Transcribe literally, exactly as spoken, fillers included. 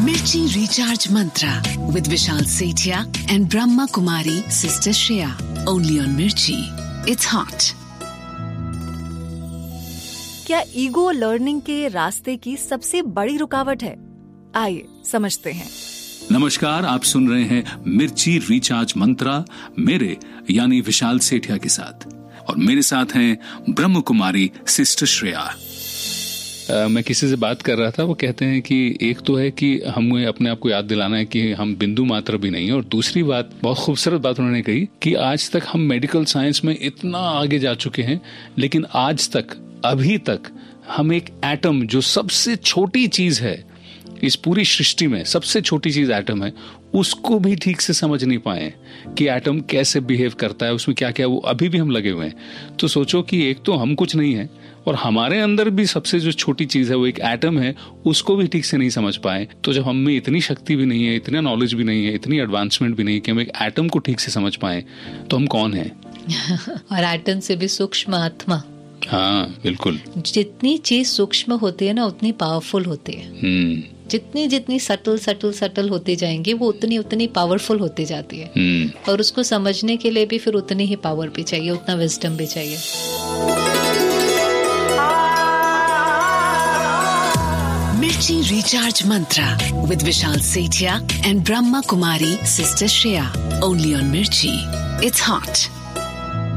Mirchi Recharge Mantra with Vishal Sethia and Brahma Kumari Sister Shreya. Only on Mirchi. It's hot. क्या ego learning के रास्ते की सबसे बड़ी रुकावट है? आइए समझते हैं। नमस्कार, आप सुन रहे हैं मिर्ची रिचार्ज मंत्रा मेरे यानी विशाल सेठिया के साथ, और मेरे साथ हैं ब्रह्म कुमारी सिस्टर श्रेया। Uh, मैं किसी से बात कर रहा था, वो कहते हैं कि एक तो है कि हमें अपने आप को याद दिलाना है कि हम बिंदु मात्र भी नहीं है, और दूसरी बात, बहुत खूबसूरत बात उन्होंने कही कि आज तक हम मेडिकल साइंस में इतना आगे जा चुके हैं, लेकिन आज तक अभी तक हम एक एटम, जो सबसे छोटी चीज है इस पूरी सृष्टि में, सबसे छोटी चीज एटम है, उसको भी ठीक से समझ नहीं पाए कि एटम कैसे बिहेव करता है, उसमें क्या क्या, वो अभी भी हम लगे हुए हैं। तो सोचो कि एक तो हम कुछ नहीं है, और हमारे अंदर भी सबसे जो छोटी चीज है वो एक एटम है, उसको भी ठीक से नहीं समझ पाए। तो जब हम में इतनी शक्ति भी नहीं है, इतना नॉलेज भी नहीं है, इतनी एडवांसमेंट भी नहीं है कि हम एक एटम को ठीक से समझ पाए, तो हम कौन है? और एटम से भी सूक्ष्म आत्मा। हाँ बिल्कुल। जितनी चीज सूक्ष्म होती है ना, उतनी पावरफुल होती है। जितनी जितनी सटल सटल सटल होती जाएंगी, वो उतनी उतनी पावरफुल होती जाती है। और उसको समझने के लिए भी फिर उतनी ही पावर भी चाहिए, उतना विजडम भी चाहिए। Mirchi Recharge Mantra with Vishal Sethia and Brahma Kumari Sister Shreya. Only on Mirchi. It's hot.